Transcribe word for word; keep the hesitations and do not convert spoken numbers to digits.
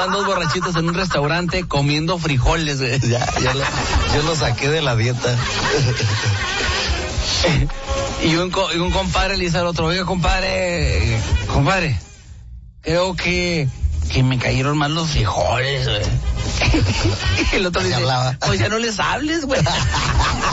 estaban dos borrachitos en un restaurante comiendo frijoles, güey. Ya, ya lo, yo lo saqué de la dieta. Y un, y un compadre le dice al otro, oiga, compadre, compadre, creo que, que me cayeron mal los frijoles, güey. El otro dice, pues ya no les hables, güey.